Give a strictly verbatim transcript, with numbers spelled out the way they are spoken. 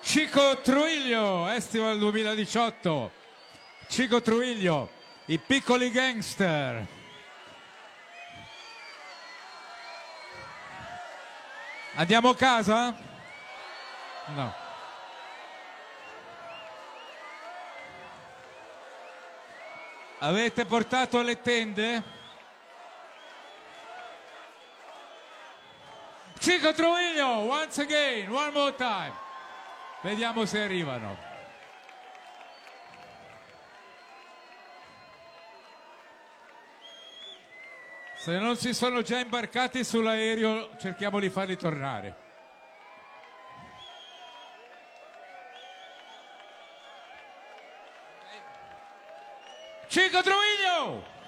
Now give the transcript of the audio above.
Chico Trujillo, Festival duemiladiciotto. Chico Trujillo, i piccoli gangster. Andiamo a casa? No. Avete portato le tende? Chico Trujillo, once again, one more time. Vediamo se arrivano. Se non si sono già imbarcati sull'aereo, cerchiamo di farli tornare. Chico Trujillo!